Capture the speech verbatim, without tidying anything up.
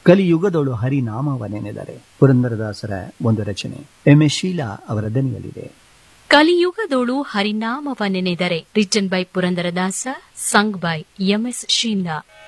ಕಲಿಯುಗದೊಳು ಹರಿನಾಮವ ನೆನೆದರೆ ಪುರಂದರದಾಸರ ಒಂದು ರಚನೆ. ಎಂ ಎಸ್ ಶೀಲಾ ಅವರ ದನಿಯಲ್ಲಿದೆ. ಕಲಿಯುಗದೋಳು ಹರಿನಾಮವ ನೆನೆದರೆ written by Purandaradasa, sung by M S Sheila.